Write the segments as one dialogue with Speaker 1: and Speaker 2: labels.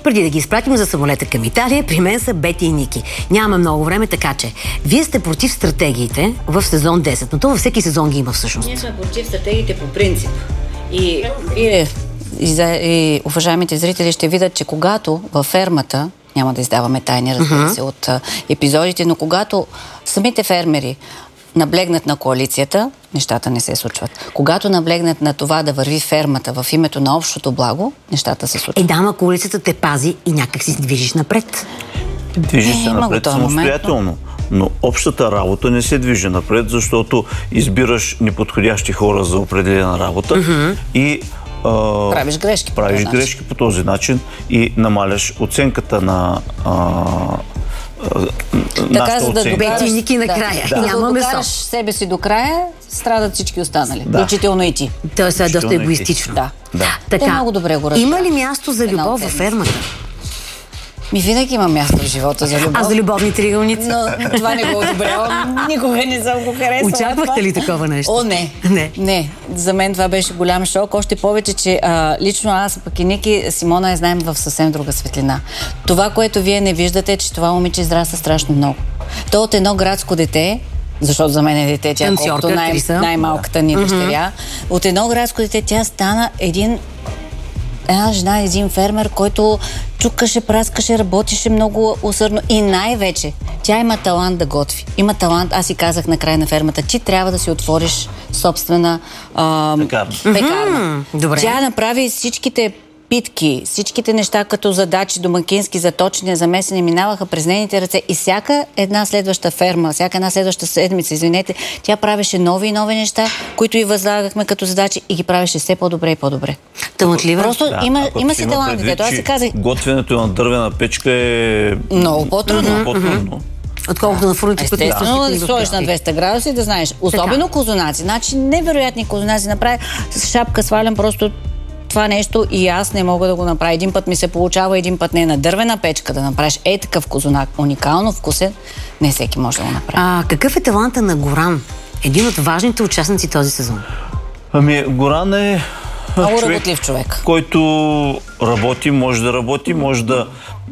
Speaker 1: Преди да ги изпратим за самолета към Италия, при мен са Бети и Ники. Нямаме много време, така че вие сте против стратегиите в сезон 10, но то във всеки сезон ги има всъщност.
Speaker 2: Ние сме против стратегиите по принцип. И
Speaker 3: вие и уважаемите зрители ще видят, че когато във фермата, няма да издаваме тайни, разбира се, от епизодите, но когато самите фермери наблегнат на коалицията, нещата не се случват. Когато наблегнат на това да върви фермата в името на общото благо, нещата се случват.
Speaker 1: Ама коалицията те пази и някак си движиш напред.
Speaker 4: Движиш се напред самостоятелно. Но общата работа не се движи напред, защото избираш неподходящи хора за определена работа и
Speaker 3: правиш грешки
Speaker 4: по този начин и намаляш оценката на
Speaker 3: така, за да
Speaker 1: Бети и Ники накрая.
Speaker 3: Да.
Speaker 1: Няма
Speaker 3: да
Speaker 1: месо.
Speaker 3: докараш себе си до края, страдат всички останали. Включително и ти.
Speaker 1: Тоест това е доста егоистично.
Speaker 3: Да.
Speaker 1: Така,
Speaker 3: те много добре го разбират.
Speaker 1: Има ли място за любов във фермата?
Speaker 3: Винаги има място в живота за любов.
Speaker 1: А за любовни триъгълници?
Speaker 3: Но това не го одобрявам. Никога не съм го харесала.
Speaker 1: Очаквахте ли такова нещо?
Speaker 3: О, не. За мен това беше голям шок. Още повече, че лично аз, пък и Ники, Симона я знаем в съвсем друга светлина. Това, което вие не виждате, е, че това момиче израста страшно много. То от едно градско дете, защото за мен е дете, тя колкото най-малката ни дъщеря, от едно градско дете тя стана една жена, един фермер, който чукаше, праскаше, работеше много усърдно и най-вече тя има талант да готви. Има талант, аз си казах на края на фермата, ти трябва да си отвориш собствена пекарна.
Speaker 1: Добре.
Speaker 3: Тя направи всичките питки, всичките неща като задачи, домакински, заточения, замесени, минаваха през нейните ръце и всяка една следваща ферма, всяка една следваща седмица, тя правеше нови и нови неща, които и възлагахме като задачи и ги правеше все по-добре и по-добре.
Speaker 1: Талантлива.
Speaker 3: Просто има си талант. Аз си казах.
Speaker 4: Готвенето на дървена печка е
Speaker 3: много по-трудно.
Speaker 1: Отколкото на фурните, които
Speaker 3: естествено да сложиш на 200 градуса и да знаеш. Особено козунаци. Значи невероятни козунаци направи. С шапка свалям просто това нещо и аз не мога да го направя. Един път ми се получава, един път не. На дървена печка да направиш такъв козунак, уникално вкусен, не всеки може да го направи.
Speaker 1: Какъв е таланта на Горан? Един от важните участници този сезон.
Speaker 4: Горан е
Speaker 3: много работлив човек.
Speaker 4: Който може да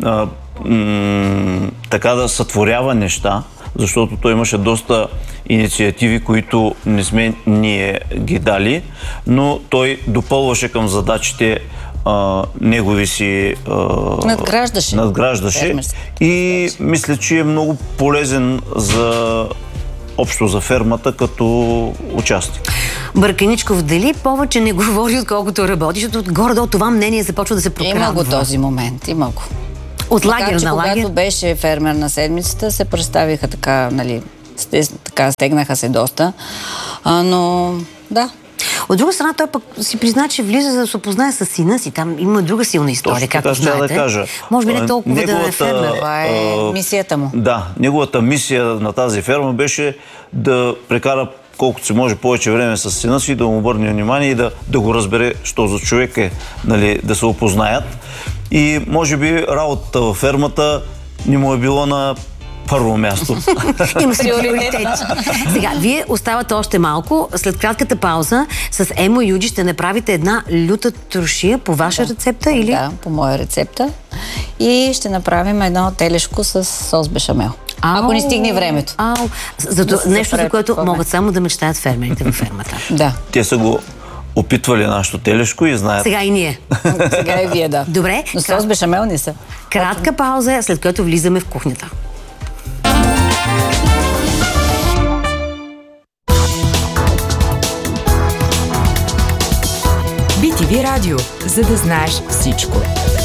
Speaker 4: така да сътворява неща, защото той имаше доста инициативи, които не сме ние ги дали, но той допълваше към задачите негови си надграждаше и мисля, че е много полезен общо за фермата като участник.
Speaker 1: Бърканичков, дали повече не говори, отколкото работи, защото горе-долу това мнение започва да се прокрадва?
Speaker 3: Има го този момент, има го.
Speaker 1: От лагер на лагер?
Speaker 3: Когато беше фермер на седмицата, се представиха така, стегнаха се доста, но да.
Speaker 1: От друга страна, той пък си призна, че влиза за да се опознае с сина си. Там има друга силна история, както знаете.
Speaker 4: Да кажа.
Speaker 1: Може би не толкова да е фермер.
Speaker 3: Това е мисията му.
Speaker 4: Да, неговата мисия на тази ферма беше да прекара колкото се може повече време с сина си, да му обърне внимание и да го разбере, що за човек е, да се опознаят. И може би работата във фермата не му е било на първо място.
Speaker 1: Има си приоритет. Сега, вие оставате още малко. След кратката пауза с Емо и Юджи ще направите една люта трошия по ваша рецепта или?
Speaker 3: Да, по моя рецепта. И ще направим едно телешко с сос бешамел. Ако ни стигне времето.
Speaker 1: Нещо, за което могат само да мечтаят фермерите във фермата.
Speaker 3: Да.
Speaker 4: Те са го опитвали нашето телешко и знаят.
Speaker 1: Сега и ние.
Speaker 3: Сега и вие, да.
Speaker 1: Добре.
Speaker 3: Но сос бешамел не са.
Speaker 1: Кратка пауза, след което влизаме в кухнята.
Speaker 5: BTV Радио, за да знаеш всичко.